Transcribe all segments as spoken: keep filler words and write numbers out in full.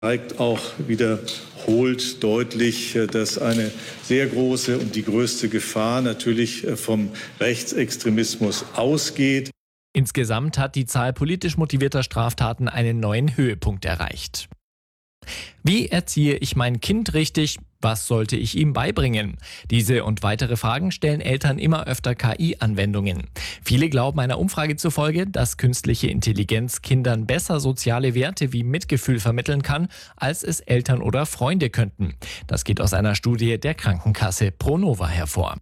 zeigt auch wiederholt deutlich, dass eine sehr große und die größte Gefahr natürlich vom Rechtsextremismus ausgeht. Insgesamt hat die Zahl politisch motivierter Straftaten einen neuen Höhepunkt erreicht. Wie erziehe ich mein Kind richtig? Was sollte ich ihm beibringen? Diese und weitere Fragen stellen Eltern immer öfter K I-Anwendungen. Viele glauben einer Umfrage zufolge, dass künstliche Intelligenz Kindern besser soziale Werte wie Mitgefühl vermitteln kann, als es Eltern oder Freunde könnten. Das geht aus einer Studie der Krankenkasse Pronova hervor.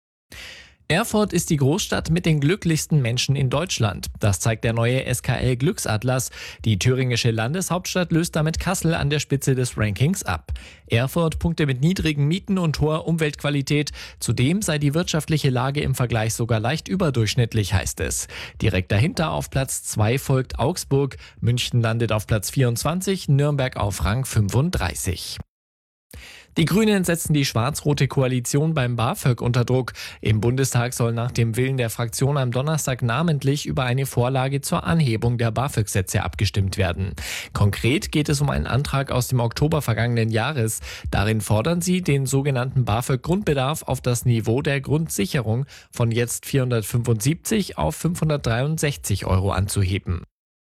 Erfurt ist die Großstadt mit den glücklichsten Menschen in Deutschland. Das zeigt der neue S K L-Glücksatlas. Die thüringische Landeshauptstadt löst damit Kassel an der Spitze des Rankings ab. Erfurt punkte mit niedrigen Mieten und hoher Umweltqualität. Zudem sei die wirtschaftliche Lage im Vergleich sogar leicht überdurchschnittlich, heißt es. Direkt dahinter auf Platz zwei folgt Augsburg. München landet auf Platz vierundzwanzig, Nürnberg auf Rang fünfunddreißig. Die Grünen setzen die schwarz-rote Koalition beim BAföG unter Druck. Im Bundestag soll nach dem Willen der Fraktion am Donnerstag namentlich über eine Vorlage zur Anhebung der BAföG-Sätze abgestimmt werden. Konkret geht es um einen Antrag aus dem Oktober vergangenen Jahres. Darin fordern sie, den sogenannten BAföG-Grundbedarf auf das Niveau der Grundsicherung von jetzt vierhundertfünfundsiebzig auf fünfhundertdreiundsechzig Euro anzuheben.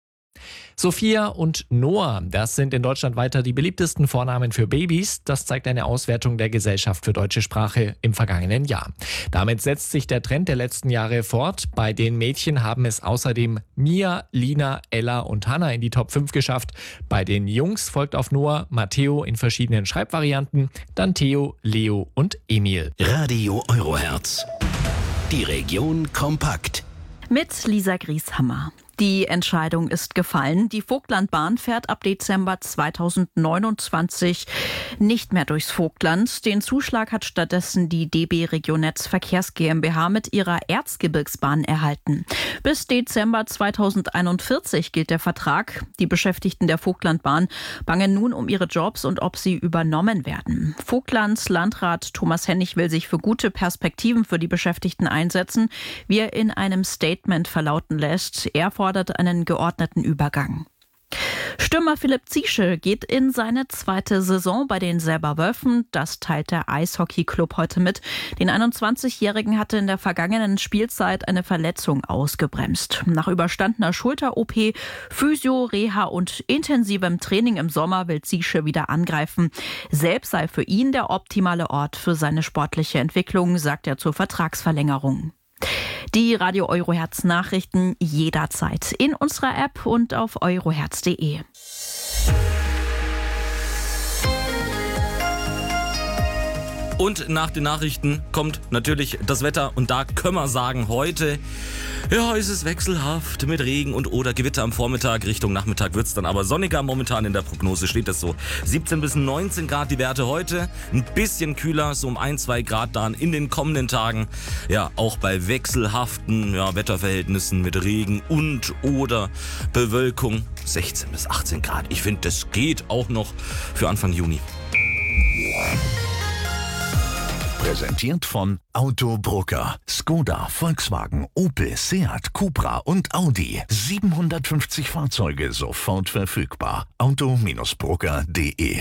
Sophia und Noah, das sind in Deutschland weiter die beliebtesten Vornamen für Babys. Das zeigt eine Auswertung der Gesellschaft für deutsche Sprache im vergangenen Jahr. Damit setzt sich der Trend der letzten Jahre fort. Bei den Mädchen haben es außerdem Mia, Lina, Ella und Hannah in die Top fünf geschafft. Bei den Jungs folgt auf Noah Matteo in verschiedenen Schreibvarianten, dann Theo, Leo und Emil. Radio Eurohertz. Die Region kompakt. Mit Lisa Grieshammer. Die Entscheidung ist gefallen. Die Vogtlandbahn fährt ab Dezember zweitausendneunundzwanzig nicht mehr durchs Vogtland. Den Zuschlag hat stattdessen die D B Regionetz Verkehrs GmbH mit ihrer Erzgebirgsbahn erhalten. Bis Dezember zweitausendeinundvierzig gilt der Vertrag. Die Beschäftigten der Vogtlandbahn bangen nun um ihre Jobs und ob sie übernommen werden. Vogtlands Landrat Thomas Hennig will sich für gute Perspektiven für die Beschäftigten einsetzen, wie er in einem Statement verlauten lässt. Er fordert einen geordneten Übergang. Stürmer Philipp Ziesche geht in seine zweite Saison bei den Selber Wölfen. Das teilt der Eishockey-Club heute mit. Den einundzwanzigjährigen hatte in der vergangenen Spielzeit eine Verletzung ausgebremst. Nach überstandener Schulter-O P, Physio, Reha und intensivem Training im Sommer will Ziesche wieder angreifen. Selbst sei für ihn der optimale Ort für seine sportliche Entwicklung, sagt er zur Vertragsverlängerung. Die Radio Eurohertz Nachrichten jederzeit in unserer App und auf eurohertz punkt de. Und nach den Nachrichten kommt natürlich das Wetter und da können wir sagen, heute ja, ist es wechselhaft mit Regen und oder Gewitter am Vormittag. Richtung Nachmittag wird es dann aber sonniger. Momentan in der Prognose steht es so. siebzehn bis neunzehn Grad die Werte heute. Ein bisschen kühler, so um ein, zwei Grad dann in den kommenden Tagen. Ja, auch bei wechselhaften ja, Wetterverhältnissen mit Regen und oder Bewölkung. sechzehn bis achtzehn Grad. Ich finde, das geht auch noch für Anfang Juni. Präsentiert von Autobrucker. Skoda, Volkswagen, Opel, Seat, Cupra und Audi. siebenhundertfünfzig Fahrzeuge sofort verfügbar. auto Brucker punkt de.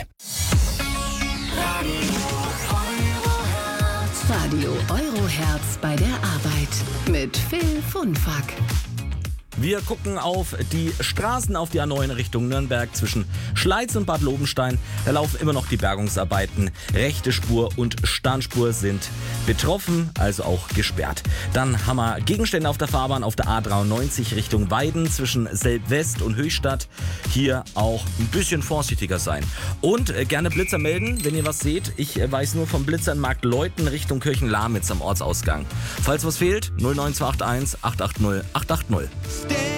Radio Eurohertz bei der Arbeit mit Phil Funfack. Wir gucken auf die Straßen auf die A neun Richtung Nürnberg zwischen Schleiz und Bad Lobenstein. Da laufen immer noch die Bergungsarbeiten. Rechte Spur und Starnspur sind betroffen, also auch gesperrt. Dann haben wir Gegenstände auf der Fahrbahn auf der A dreiundneunzig Richtung Weiden zwischen Selb-West und Höchstadt. Hier auch ein bisschen vorsichtiger sein. Und äh, gerne Blitzer melden, wenn ihr was seht. Ich äh, weiß nur vom Blitzer in Marktleuten Richtung Kirchenlamitz am Ortsausgang. Falls was fehlt, null neun zwei acht eins acht acht null acht acht null. Stay